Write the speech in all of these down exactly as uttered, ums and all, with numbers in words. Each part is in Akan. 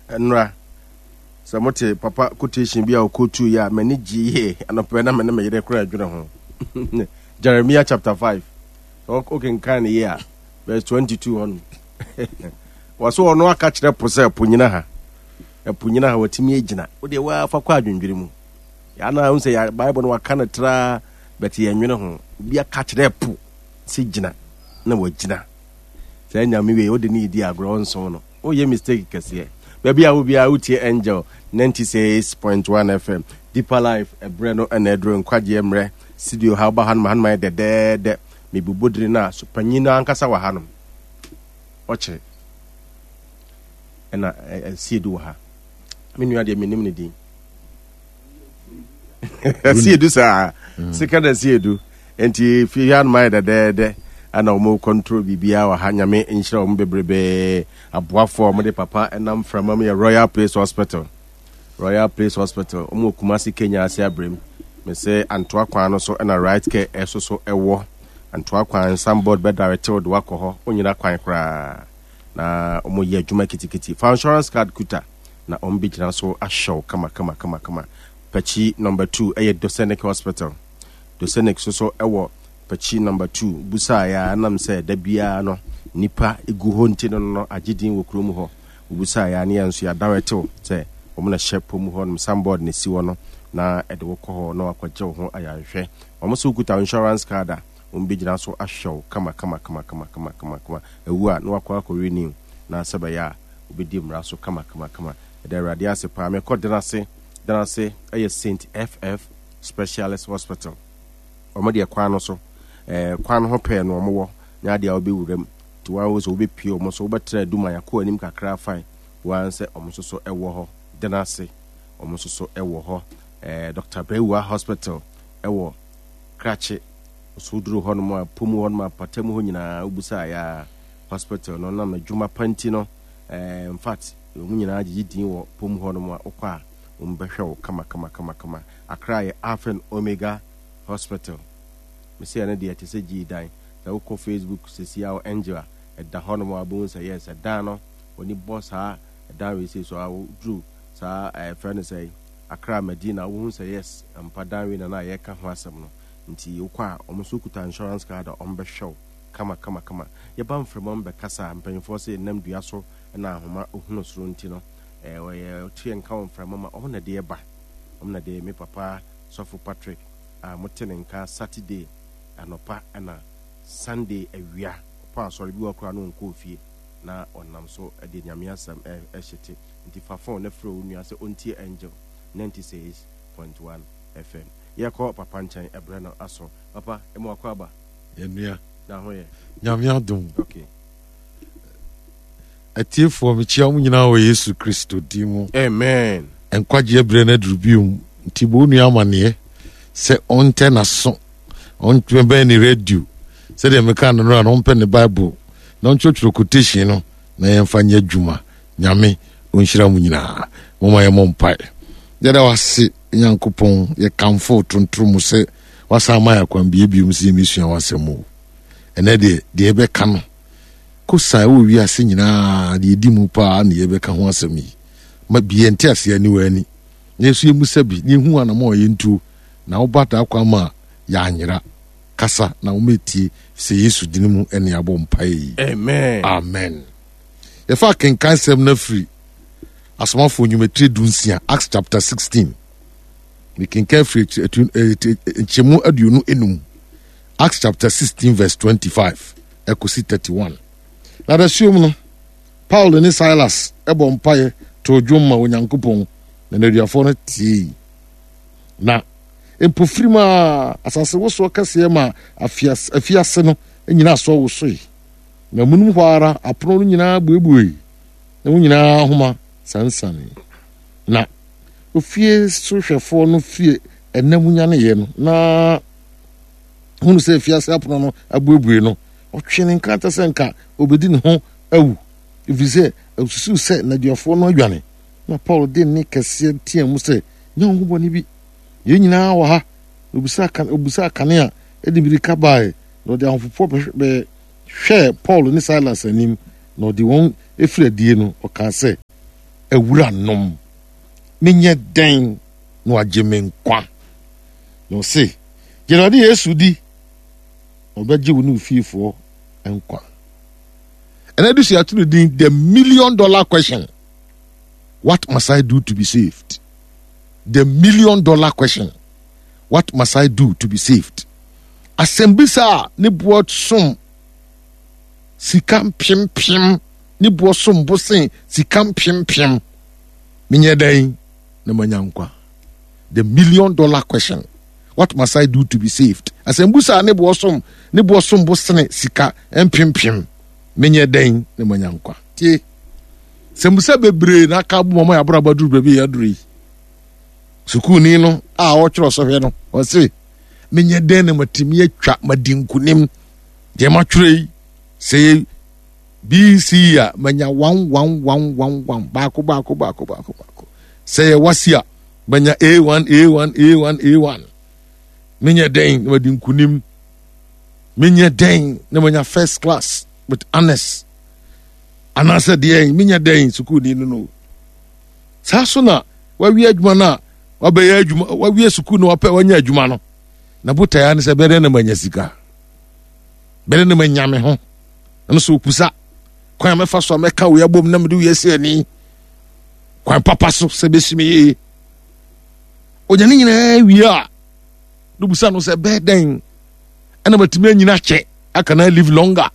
Nra samote papa quotation bia okotu ya mani giye anope na me na me yere kura adwene ho. Jeremiah chapter five. Okay, kan here verse twenty-two on. Waso ono aka kire pose punyina ha. Epunyina ha watimi agina. Wo de wa fa kwa adwendwere mu. Ya na unse ya Bible no waka na tra bet ye nwene ho. Bia ka kire pu si gina na wagina. Say nyame we wo de ni di agro nso no. O ye mistake kese. Baby, I will be out here, Angel ninety-six point one F M. Deeper Life, a Breno and Edro and Quadiemre, Studio Halbahan, man, the dead, maybe Budrina, Supanina and Casawa Hanum. Watch it. And I see do her. I mean, you are the minimum. See you do, sir. Second, as you do. And if you had my dead, and no more control bibia wa hanyame insha ombebrebe aboafo mo de papa enam from me Royal Place Hospital Royal Place Hospital omo Kumasi Kenya ase abrem me say antoa kwan no so na right care eso so ewo antoa kwan sambod be direct do wakoho onyina kwan kra na omo ye adwuma kitikiti for insurance card kuta na ombi gina so ahyew kama kama kama kama pachi number two eye Dosenic Hospital Dosenic so so ewo pachi number two busa ya anam se da bia no nipa egu ho nti no no agidin wo krom ho busa ya ne yanso ya daweto se omo na shepo mu ho no sambod ne si wo no na ede wo ko no akwaje ho ayahwe omo so kuta insurance card a omo bigina so ahyew kama kama kama kama kama kama kama ewu a no akwa ko renew na seba ya obedi mra so kama kama kama ede radio ase pa me ko denase denase aye Saint F F Specialist Hospital omo de kwa no so eh kwan ho pe no omo nya de obi wuram ti wa wo so obi pie omo so obetra duma yakọ anim kakra fine wan se omo so so ewo ho denase omo so so ewo ho eh Doctor Brewa Hospital ewo krache so duro ho no ma pomu ho no ma patemu ho nyina obusa ya hospital no na madwuma panti no eh in fact omu nyina agidin wo pomu ho no ma okwa ombehwe kama kama kama kama Accra ye Alpha Omega Hospital me say na dey say gi dan na wo ko Facebook se sia o Angel e da hono mo abun say yes e da no oni boss ha e da we say so a drew sa e friend say Accra Medina wo say yes ampa dan we na na ye ka ho asem no nti wo kwa omso kuta insurance card on be show kama kama kama ye ban from on be kasa ampanfo say nam dua so na ahoma ohunu soro nti no e wo ye tien kan from mama o na de ba o na de me papa Sofo Patrick a motenenka Saturday anopa ana Sunday awia pa sorry bi wakura no nko fie na onam so de nyame asam e hyete nti fa phone na fro onua se ontie Angel ninety-six point one F M ye ko papa nchan ebre no aso papa e mo akwa ba ye nua na ho ye nyame adom okay atiefo me chia mu nyina wo Yesu Kristo di mu amen enkwaje ebre na drubium nti bo nua amane se onte na so onte be ni radio se de meka no no on pe ne Bible na on chotro quotation no na yemfanya dwuma nyame onhira mu nyina moma ye mompai deda wase nyankopon ye kamfo tontrum se wasama ya kwambie bium se misua wasemu ene de de be ka no ko sai wo wi ase nyina de di mu pa na ye be ka ho asemi ma bie nte ase ani wani yesu yemu sabi ni hu ana mo ye ntu na obata akwa ma ya anyira kasa na umeti se Yesu dinimu ene abo mpai amen amen ye fa ken kansem na free asomafo nyumetri dunsia Acts chapter sixteen we ken ka free nchemu aduonu enum Acts chapter sixteen verse twenty-five ekosi thirty-one na da siom no Paul and Silas ebo mpai to dwumma onyankopon na naduafo no tie na empofrima asase wo so kase ma afias afiase no nyina so wo so na munum hwara apono no nyina buebue na wo nyina homa sansane na ofie so hwefo no fie enamunya ne ye no na hunu se afiase apono no abuebue no otwene nkata senka obedi ne ho awu ifise osusu se na diafo no adwane na Paul de ne kase tie mu se nyango boni bi ye nyina wa ha obusa kan obusa kane a edibiri kabae no de ahofofo be hwe Paul ni Silas anim no de won efira die no o ka se ewura nom menye den no ageme nkwa no se Jeradi Yesu di obeje wonu fiefo nkwa and I do see actually the million dollar question. What must I do to be saved? The million dollar question. What must I do to be saved? Asembisa ni buot sum sikam pim pim ni buot sum bosin sikam pim pim minye dai na manyankwa. The million dollar question. What must I do to be saved? Asembisa ni buot sum ni buot sum bosin sika em pim pim menye den ne manyankwa tie sembusa bebre na ka bo mama ya bra badu bebi ya duri sukuni no a wo tworo so hwe no o se menye den ne matimi atwa madinkunim de matwrei se B C ya manya one one one one one baako baako baako baako baako se wasia manya A one A one A one A one menye den ne madinkunim menye den ne manya first class with honest and I said yeah minya den sukuni no no sa so na wa wi adwuma na wa be ya adwuma wa wi sukuni no wa pe wanya adwuma no na buta ya ne se bere na manya sika bere na manya me ho no so kusa kwan me fa so me ka we abom na me do yesi ani kwan papa so se besimi onya ni nyina wi a do busa no se be den ana matimi anyina che aka na live longer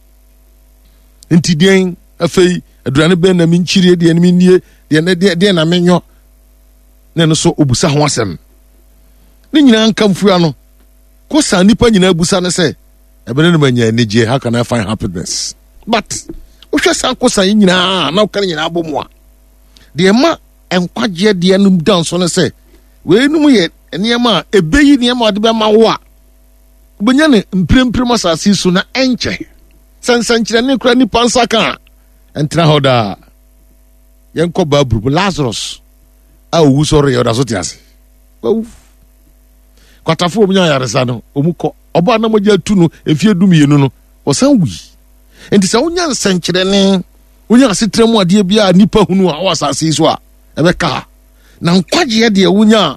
nti den afei adurane ben na minchire de na minnie de na de na menyo na no so obusa ho asem ni nyina nkamfu ano ko sa nipa nyina abusa ne se ebere no manya anije how can I find happiness but o hwe san ko sa nyina na o kan nyina abomo a de ma enkwaje de anum dan so ne se we num ye niam ebeyi niam ade be ma wo a obenya ne mpremprim asasi so na enche sansanchire ne kura ni pansaka entra hoda yenko babru Lazarus a owu sore yoda so tiase wawu kwatafo omunya yaresa no omuko oba na moja tu no efie dum yenu no osan wi enti sa onya nsanchire ne onya asetremu ade bia nipa hunu a wasase so a ebeka na nkwaje de onya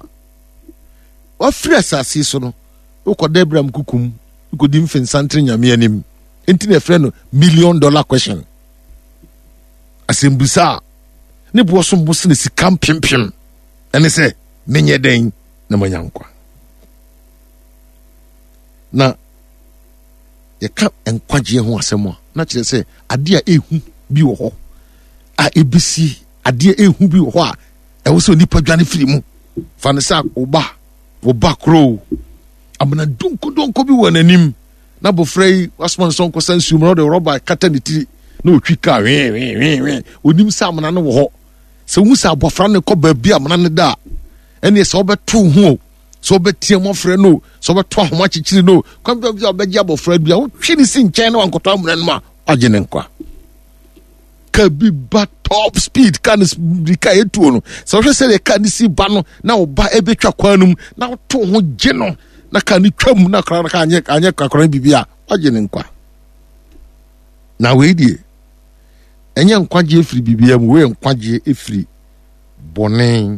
ofre asase so no ukoda Abraham kukum ukodi mfen santre nyame anim enti na frɛ no million dollar question asembusa ne bo so mbo se ne sika pimpim ene se menye den na manyankwa na yeka enkwaje ho asɛm a na kyerɛ sɛ ade a ehu bi wɔ hɔ a ebisi ade a ehu bi wɔ hɔ a ɛwɔ sɛ nipa dwane firi mu fa ne sa oba oba kro abana donko donko bi wɔ nanim na bofrei wasman son ko sansu mo de roba kata ne tiri na otwi ka we we we we onim sa amana no wo ho se hu sa abofra ne ko ba bi amana ne da ene se obeto hu so obetie mo frɛ no so obeto ahoma chichiri no kwa bi obegye abofra bi a wotwi ne sin nkyɛn na wankoto amana no ma agye ne nkwa ka bi ba top speed kan bi ka etuo no so hwɛ sɛ de ka ne si ba no na oba ebetwa kwanum na woto ho gye no na ka ni twam na kra ka anye anye kakra bibia agye ne nkwa na we die enye nkwaje efiri bibia mu we nkwaje efiri bonen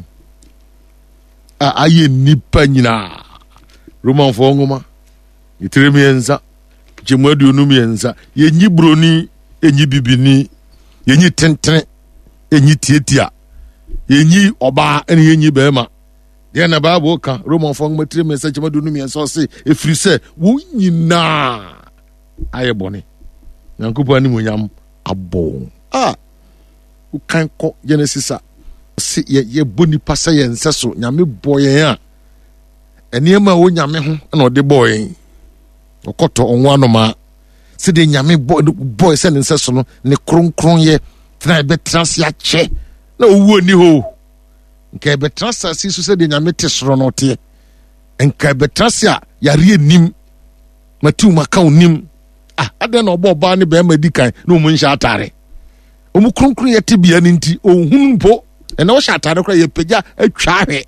a aye nipa nyina roman fo ngoma itiremi enza jemadu onum yenza yenyi broni enyi bibini yenyi tenten enyi tietia yenyi oba ene yenyi bema de na babo ka roman fo ngoma itiremi enza jemadu onum yenza se efiri se wo nyina aye bone nyankopo ani monyam abo ah ukan ko Genesis a si ye ye boni pasa ye nseso nyame boyen a eniema wo nyame ho na ode boyen okoto onwa no ma se de nyame boy boy se ne nseso no ne kronkron ye tena be trans ya che na owu ni ho nke be trans asi so se de nyame tesoro no te nke be trans ya yare anim matu maka onim ah ade na obo ba ne be ma dikan na omu nsha atare omu kronkron ye te bia ne nti ohun mpo ena wo shatare kra ye pagya atwa hwe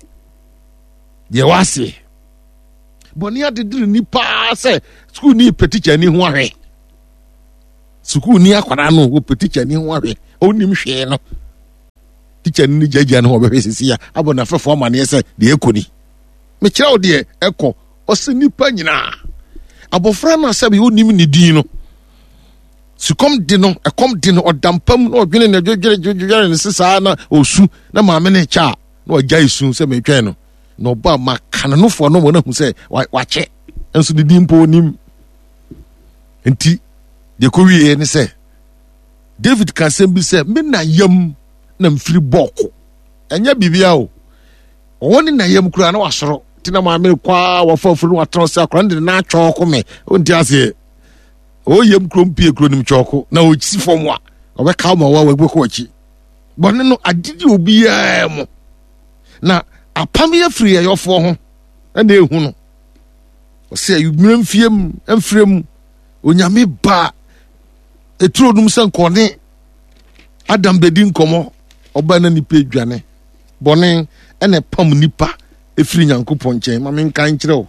ye wase boni adedire ni pa se school ni peticha ni ho ahwe school ni akwara no wo peticha ni ho ahwe onim hwe no teacher ni jaja no obehwe sisi ya abo na fefo ma ne se de ekoni me kira wo de ekọ ose nipa nyina abofra na sabi onim ni din no sikom di no ekom di no odampam no odwene na dwedwere dwedwere ne sisa na osu na maame ne cha na ogya isu se metwen no na oba makana no fo no mo na hu se wache enso di din po onim enti de ko wie ne se David kan sembi se me na yam na mfiri boko enya bibia o woni na yam kura na wasoro tina maame kwa wafafuru watronse akora ndi na atwoko me onti ase o yam krompie kronim choko na o chisi fomwa obeka ma wa wegbe achi bone no adidi obi ya mo na apam ya free ya yofo ho na ehu no o se yu mfiem mfrem onyame ba eturo dum se nkone Adam bedi nkomo oba na nipa adwane bone ene pam nipa efiri Nyankopon nchen ma men kan kire o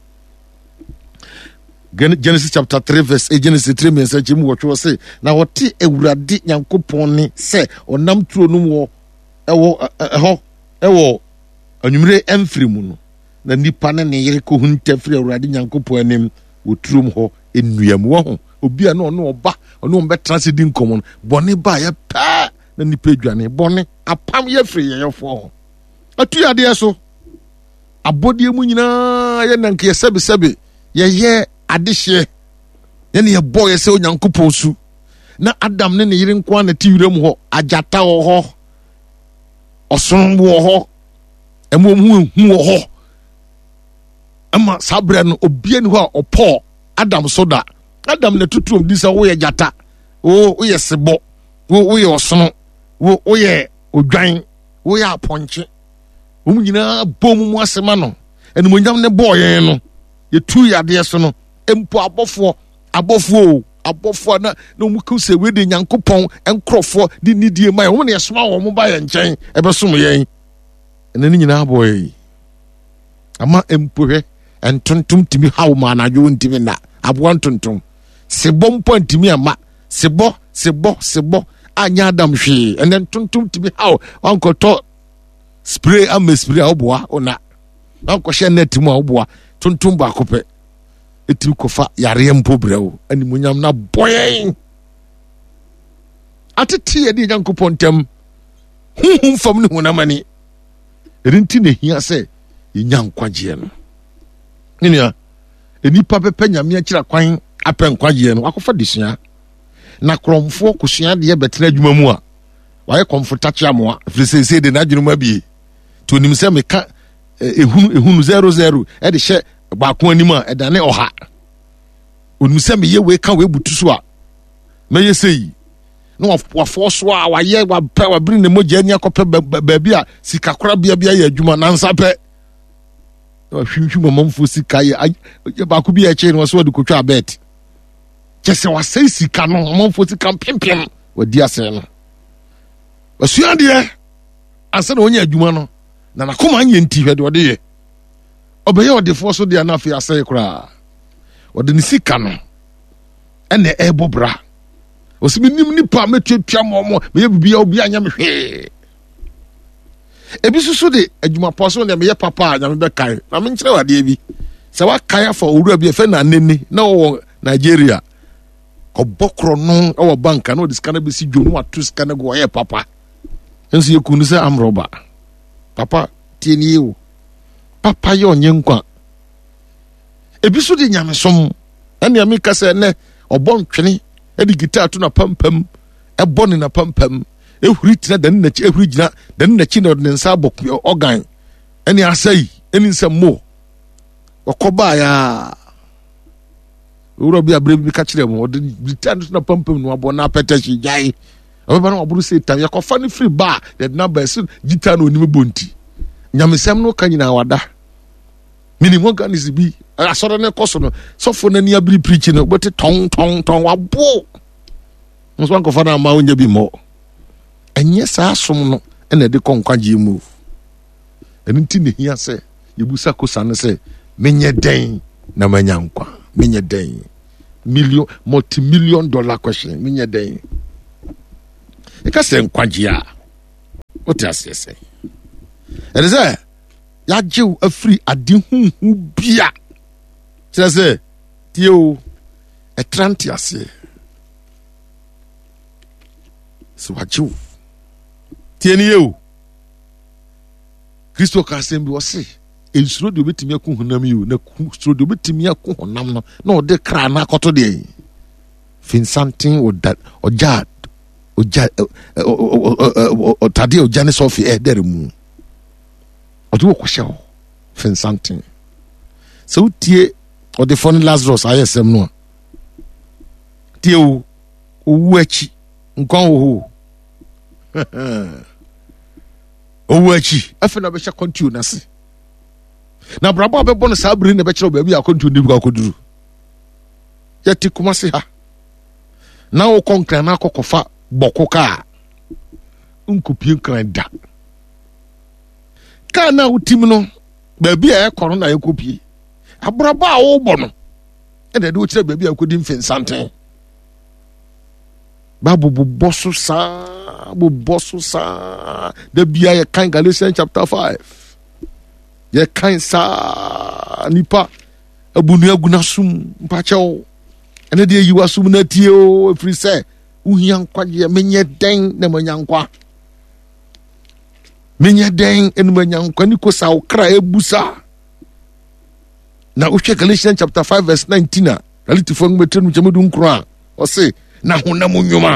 Genesis chapter three verse eight Genesis three mensa chemu wotwe se na wote Awurade Nyankopon ni se onam turo no wo ewo eho ewo anwumre emfiri mu no na nipa ne ne yere ko hunta firi Awurade Nyankopon anim woturum ho enuam wo ho obi a no no oba ono mbe transidin common bone ba ya pa na nipa adwane bone apam ya firi ye yofo ho atu ade so abodie mu nyina ye nanke ye sebe sebe ye ye adehye ye ne ye boy se Onyankopon su na Adam ne ne yire nkwa na tiwirem ho ajata ho ho oson wo ho emom hu hu wo ho ama sabre no obie ni ho a opo Adam soda Adam ne tutum disa wo ye jata wo wo ye sebo wo wo ye osono wo wo ye odwan wo ye aponche wo nyina bom mu asema no enumonyam ne boye no ye tu yade so no empo abofo abofo abofo na no mu ku se we de Nyankopon enkrofo di nidie mai wo ne yesoma wo mu ba ye nchen ebesom yen enani nyina boye ama empo hwe entontom timi hawo ma na jo ntimi na abo ntontom sebo mpantimi ama sebo sebo sebo anya Adam hwe enen tontom timi hawo wankoto spray am spray oboa ona wankohye net mu oboa tontom ba kope eti kofa yare mpo brewo ani munyam na boyen atete edi Nyankopon tem hum fam ne honamani erinti ne hia se nyankwagye no ninia enipa pepe nyame akira kwan apenkwagye no akofa disua na kromfo kusua de betra adwuma mu a waye komfortachi amoa frisese de na adwuma abie to nim se meka ehunu ehunu zero zero e de hye baako anim a edane oha onim se me ye we ka we butu so a meye sei no wafo so a waye wa pe wa bring ne moja ani akope baabi a sika kora bia bia ye adwuma nansa pe hwinhwi mamamfo sika ye baako bi e che no so de kotwa bet kese wasai sika no mamamfo sika pimpim wadi ase no wasua de asa na onya adwuma no na nakoma anye nti hwe de ode ye obeye odefo so de na afi ase kora ode ni sika no ene ebobra osimi nim nipa metuatua momo me bibia obi anya me hwe ebi susu de adwuma poso de me ye papa anya me be kai na me nkire wade bi se wa kai afa owura bi efe na nene na wo Nigeria obokro no e wo banka no diska na be si dwo no atu ska na go ye papa enso ye kunu se amroba papa tieni o papa ye onye nkwa ebi su de nyamesom ene ya me kase ne obontwene e di guitar to na pampam e boni na pampam e huri tina dan na chi e huri gina dan na chi na ne nsa bokku organ ene asai ene nsa mo okoba ya uro bi abre bi ka kire mo de guitar to na pampam no abona petachi jai obeba na oburu se tam yakofa ni free bar the number so guitar no onim bonti nyamesem no ka nyina wada minimum organism bi asoro ne koso no sofo na ni abri preach no but ton ton ton wabo nso ankofa na ma onya bi mo enye sa asom no ena de konkwaje mu enti ne hia se yebusa kosa ne se menye den na manyankwa menye den million multi million dollar question menye den e ka se nkwaje a What else you say? It is there. Yajiw a free adi hu hu bia. Say, Tio, a trantiase. So what you? Tieni you. Christo Kasembi was say. Insuro de betimi akun honam you na kusuro de betimi akun honam no na ode kra na akoto de finsantin oda ojad ojad otade ojane sofi e dere mu ode wo kwhye finsantin so tie ode fon Lazarus ayesem no tie o owu achi nkwan wo owu achi afena be hye continue na se na brabo abebo no sabri na be kire ba bi akontu ndi bi akoduru yati kuma se ha na wo konkra na akokofa boko ka nkopie nkran da ka na utim no ba bi a ekoro na ekopie abrabo a wo bo no e na de wo kire ba bi akodi mfensanten babu bu bosso sa bu bosso sa de bia ye kan Galatians chapter five ye kan sa nipa abunu aguna sum mpacho ene de yiwa sum na tie o free say uhian kwaje menye den na manyankwa menye den enu manyankwa ni ko sa okra ebusa na uhwe Galatians chapter five verse nineteen a reality fo ngbetrenu chemedu nkro a o say na honam nyuma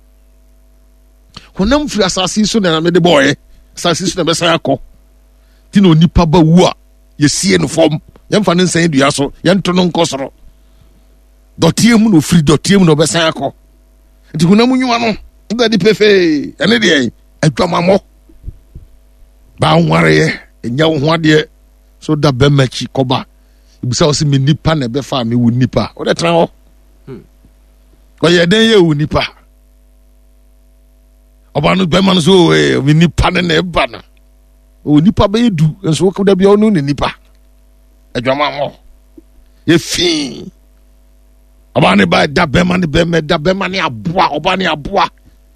honam free asasi so na me de boy asasi so na be say akọ ti no nipa ba wu a ye sie no fom ye mfa ne nsan dua so ye nto no nkosoro dotie mu no free dotie mu no be say akọ ti honam nyuma no da di pefe ene de adwamamo ba nware enya wo ho ade so da be machi koba ibisa o se me nipa na be fa me wu nipa o de tra ho ko ye den ye wu nipa oba no be man so e me nipa ne na ba na o nipa be du enso ko da bia onu ne nipa adwama mo ye fi oba ne ba da be man be me da be man ne aboa oba ne aboa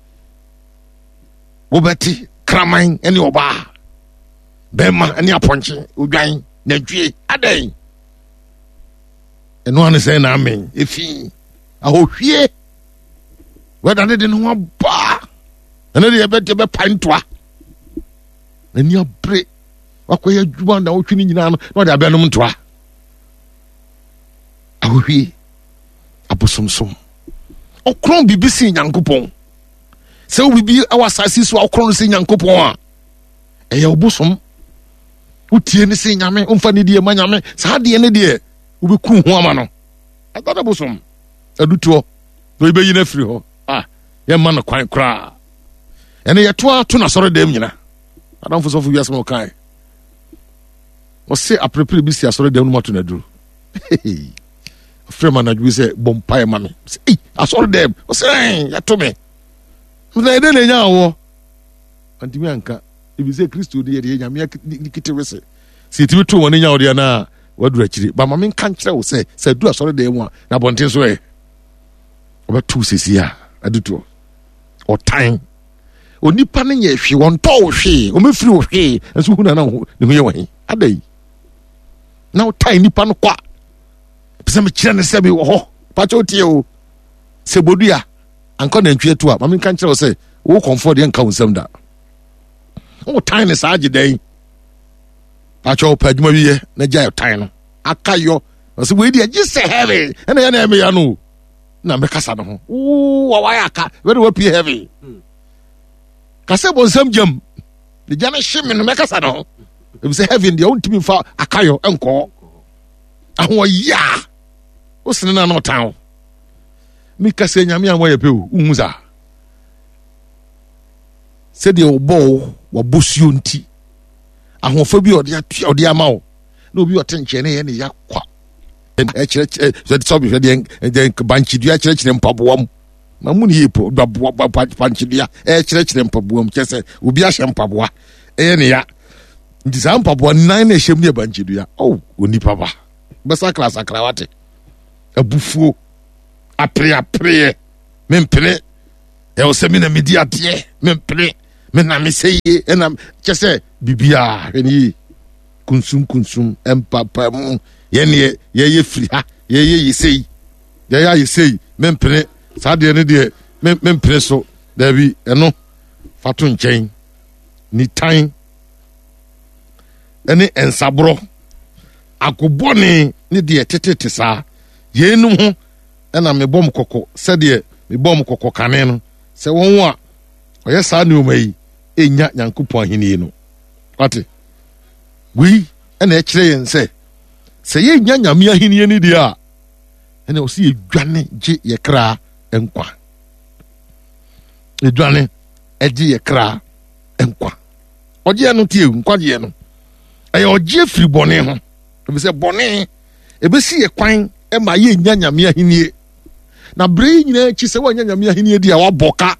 wo beti kraman ene oba be ma ene aponche odwan na dwie adan eno ane say na amen e fi ahohwie weda ne de no aba ene de be de be pantoa ani abre wakoye adwuma na wotwini nyina no na de abenom ntoa ahohwie abosomsom okron bibisi nyankopon se obibi awasasi so okron se nyankopon a eye obosom utie ne se nyame umfa ne die ma nyame sa de ne de ubeku ho ama no adada bosom adutuo no ibeyi na firi ho ah ye ma no kwan kra ene ye to ato na soro dem nyina adamfo so fu wiase mo kai o se aprepre bi si asoro dem no mato na duru frema na dwu se bompai ma me eh asoro dem o se ya to me na ede na nya wo antimi anka ibi se Kristo de ye nyame kiti wese si timi to woni nya wo de na wadura chiri ba ma men kan kire wo se se du asoro dem a na bonten so e obetu sesi a aduto o time onipa ne ye hwe won to hwe o mefiri o hwe enso hu na na ne hu ye wan adai na o time nipa no kwa pese me kire ne se bi wo ho pa cho tie o se bodua anko na ntwe to a ma men kan kire wo se wo comfort de nka wonsam da o time ne sa agedai pa cho pa djuma wiye na jai time no akayo so we di agi se heavy ena ya na me ya no na me kasa no ho o wa wa aka very well pay heavy kase bo nsam jam de jana hime no me kasa no e say heavy de ontimi fa akayo enko ahwo ya o sene na no town mi kase nyame anwo ye pe o unza se de obo wo bosio nti ahofa bi ode atua ode ama wo na obi otenche ne ye ne yakwa e kire so de sobi de de banchi dua kire kire mpaboam ma mu ne yepo baboa banchi dua e kire kire mpaboam kese obi ahye mpaboa e ne ya nti sa mpaboa nan na hyem ne banchi dua oh oni papa besa class akrawate abufuo apre apre mempre e o semina media tie mempre me na me say ye and I'm just say bibia hwene kunsum kunsum empapa mu ye ne ye ye free ha ye ye ye say ye ya ye say mempene sa de ne de mempene so da bi eno fato nchen ni tan ene ensabro akobone ne de tetete sa ye nu ho ena me bom kokko se de me bom kokko kane no se won a oye sa ne o mai enya Nyankopon ahini no ate wi ena e kire yen se se ye nya nyame ahini ni dia ena o se edwane je ye kra enkwa edwane eje ye kra enkwa oje no tie nkwa je no aye oje firi bone ho e be se bone e be si ye kwan e ma ye nya nyame ahini na bre nyina chi se wa nya nyame ahini dia wa boka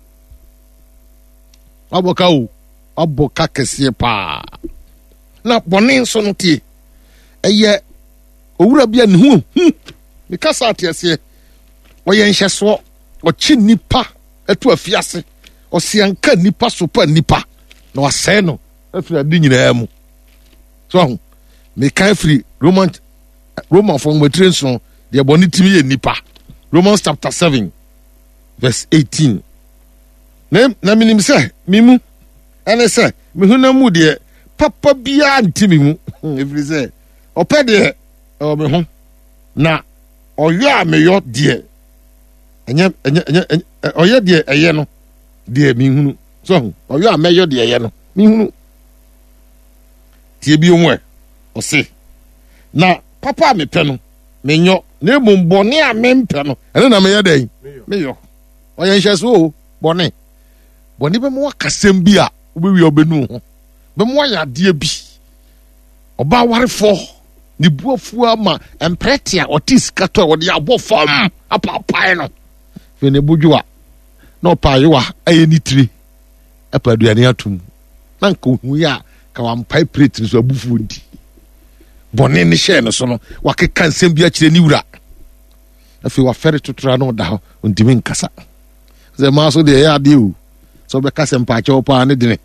aboka o aboka kese pa na bone nso no tie eye owura bia ne hu me kasa atiase oye nhyeso o chi nipa etu afiase o sianka nipa so pa nipa na wasɛ no afiri adi nyina mu so me kan free roman roman for matren so de bone timi ye nipa Romans chapter seven verse eighteen na na minim sɛ mimu ene sɛ mehuna mu de papa bia ntimi mu every say opɛ de o me ho na oyo a meyo de enye enye oyo de eye no de mihunu so oyo a meyo de eye no mihunu tie bi onwe o se na papa me pɛ no menyo na emu bone a mempe no ene na meyɛ dɛn meyo oye nhye so o bone bone be mo akasɛm bi a obewi obenu ho be mo ayade bi oba warefo ni buafu ama emprete a otis kato wode abo fam apapai no fe ne budwa na opayewa aye nitire apaduane atum na nka hu ya ka wampai prete so abufu ndi bone ne hye no so no wakeka nsɛm bi akire ni wura afi wa fere tutura no da ho ntimi nkasa ze ma so de ya de o so be kasa mpa che opa ne dine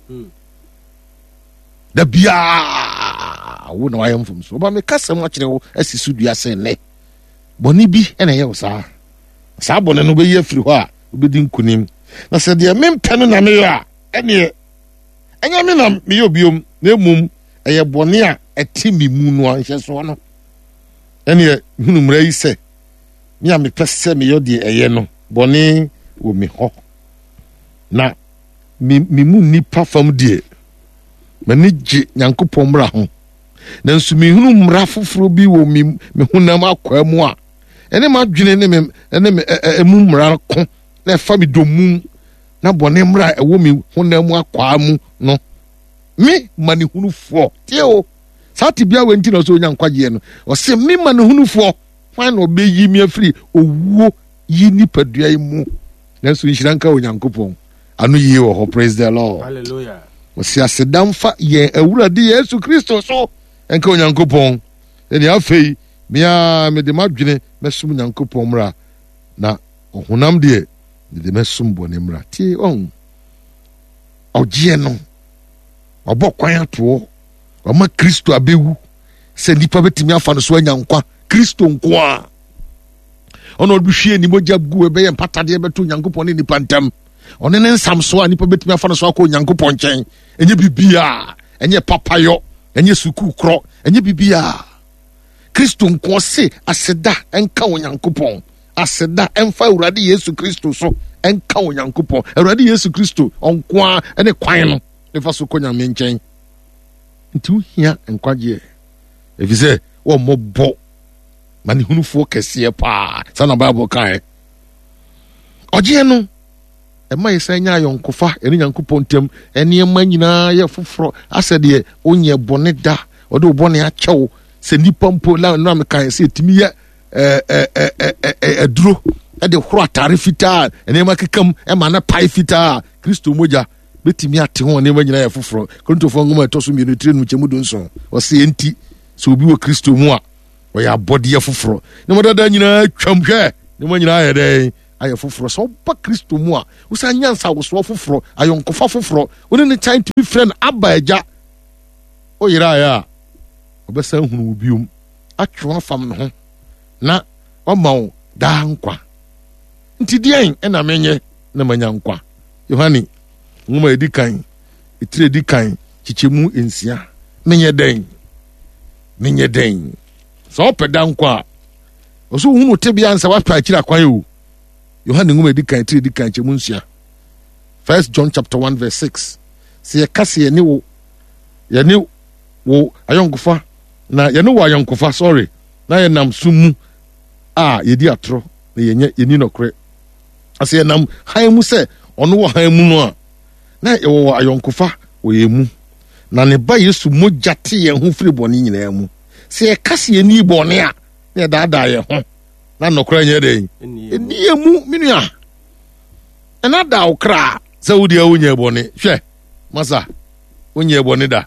da bia wo na wayam fom so ba me kasa mo akire wo asisu dua sen ne bone bi ene ye wo sa sa bone no be ye firi ho a obedi nkunim na se de mempe no na me ya ene enya me na me ye obiom na emum eye bone a etimi mu no anhye so no ene hunu mra yi se mi a me pese me yo de eye no bone wo me ho na mi mi mu nipa fam de mani gye Nyankopon mra ho na nsu mi hunu mra foforo bi wo mi me hunam akwa mu a ene ma dwene ne me ene me emu mra ko na fa mi domum na bone mra ewo mi hunam akwa mu no mi mani hunufo tie o sati bia wenti na so nyankwaje no o se mi mani hunufo fan no be yi mi afiri owuo yi nipadua yi mu na so nhyiranka Onyankopon anu yi wo ho. Praise the Lord, hallelujah. o se asedamfa ye awurade Yesu Kristo so enka Onyankopon eni afei mia me de madwene mesum Nyankopon mra na ohunam de de mesum bone mra tie on ogie no obo kwan ato o ma Kristo abewu se nipa betimi afa no so anyankwa Kristo nko a ono odhwie ni mogya gu ebe ye mpatade beto Nyankopon ni nipa ntam one ne nsam so a nipa betimi afa no so akọ Nyankopon nchen enye bibia enye papayo enye suku kro enye bibia Kristo nko se aseda enka Onyankopon aseda emfa urade Yesu Kristo so enka Onyankopon urade Yesu Kristo onko a ene kwan no nefa so konya me nchen ntu hia enkwaje efize wo mobo mani hunufo kese pa sana Bible kai oje no e mai sanya yonkofa eni Nyankopon tem eni ema nyina ye foforo asede onye bone da ode obone achew se nipa mpo la no am kan se timi ye eh eh eh eh duro e de horo atare fita eni ma kekam e ma na pai fita Kristo moja betimi ate ho eni ma nyina ye foforo kontofo ngoma etoso mi no tire no chemu donso o se enti so obi wo Kristo mu a o ya body ye foforo ne mo dada nyina twamhwe ne mo nyina ye dey ayɛ foforɔ sɛ woba kristo mu a wosa nyansa wosoɔ foforɔ ayɔnkofa foforɔ wone ne kyan tumi frɛ no aba agya woyeraeɛ a ɔbɛsa hunu wo biom atwe afam no ho na ɔma wo daa nkwa nti deɛn ɛna menyɛ na manya nkwa yohane nwoma ɛdi kan ɛtire ɛdi kan kyikyɛmu nsia menyɛ dɛn menyɛ dɛn sɛ wopɛ da nkwa a ɔso wohunu tebea nsa woapɛ akyiri akwan o yohane nwoma ɛdi kan ɛtire ɛdi kan kyɛmu nsia First John chapter one verse six sɛ yɛka sɛ yɛne wo yɛne wo ayɔnkofa na yɛne wo ayɔnkofa sorry na yɛnam so mu a yɛdi atorɔ na yɛnyɛ yɛni nɔkorɛ asɛ yɛnam han mu sɛ ɔno wɔ han mu no a na yɛwɔ wɔ ayɔnkofa wɔ yɛn mu na ne ba Yesu mogya te yɛn ho firi bɔne nyinaa mu sɛ yɛka sɛ yɛni bɔne a na yɛdaadaa yɛn ho na nɔkorɛ nyɛ dɛn ɛni yɛn mu me nua ɛna da wo kra sɛ wode a wonyɛ bɔne hwɛ masa wonyɛ bɔne da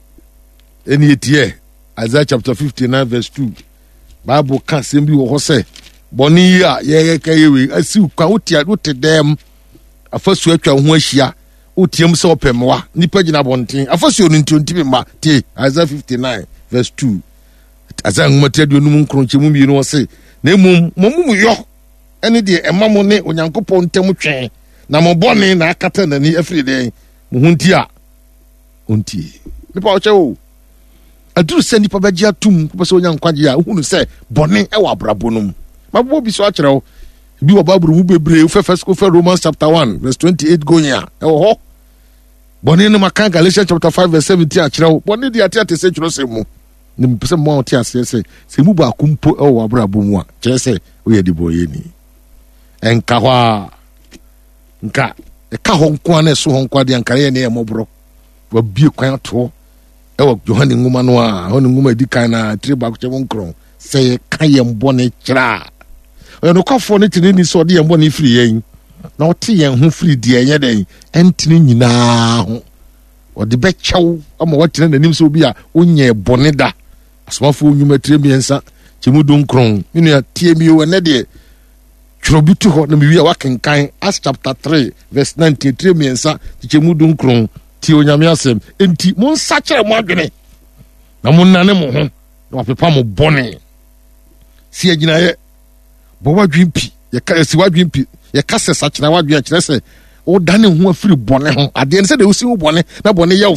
ɛni yɛtiɛ Isaiah chapter fifty-nine verse two Bible ka sɛm bi wɔ hɔ sɛ bɔne yi a yɛyɛka yɛwei asiw kwa wotia wote dɛm afasu atwa ho ahyia wotiam sɛ ɔpɛ mmoa nnipa gyina bɔnten afasuo no nti ɔntimi mma tie Isaiah fifty-nine verse two Isaiah nwoma ti aduonum nkronkyɛmu mmienu wɔ se na mmom mɔmomuyɔ ɛne deɛ ɛma mo ne Onyankopɔn ntam twɛn na mo bɔne na akata n'ani afiri dɛn mo ho nti a ɔntie nipa ɔkyɛ o aduru sɛ nipa bɛgye atum pɛ sɛ onya nkwagye a wohunu sɛ bɔne ɛwɔ abrabɔ no mu mabɔ bi so akyerɛ wo bi wɔ Bible mu bebree wo fɛ first go Romans chapter one verse twenty-eight going a ɛwɔ hɔ bɔne no maka Galatians chapter five verse seventeen akyerɛ wo bɔne de ate ate sɛ kyerɛ sɛ mu ne mpɛ sɛ mo a wote aseɛ sɛ sɛ mu baako mpo ɛwɔ abrabɔ mu a kyerɛ sɛ woyɛ de bɔyɛni ɛnka hɔ a nka ɛka hɔ nko a na ɛso hɔ nko a deɛ nka yɛ ne yɛ mmɔborɔ wabie kwan atoɔ ɛwɔ Yohane nwoma no a ɔne nwoma edi kan na tiri baako kyɛ nkron sɛ yɛka yɛn bɔne kyerɛ a ɔyɛ nokwafoɔ no tene ni sɛ ɔde yɛn bɔne firi yɛn na ɔte yɛn ho firi deɛ ɛnyɛ dɛn ɛntene nyinaa ho ɔde bɛkyɛw ama watena n'anim sɛ obi a wonyɛ bɔne da asomafoɔ nnwuma tire mmiɛnsa kyɛmu du nkron me nua tie mi o ɛnɛ deɛ twerɛ bi to hɔ na mewie a wakenkan Acts chapter three verse nineteen tire mmiɛnsa kyɛmu du nkron tie onyame asɛm enti monsa kyerɛ mo adwene na monnane mo ho na wapepa mo bɔne si agyinayɛ bɔ wadwen pi yɛka yɛsi wadwen pi yɛka sɛ sakyera wadwen akyerɛ sɛ wodane ho afiri bɔne ho adeɛ ne sɛ de wosi wo bɔne na bɔne yɛ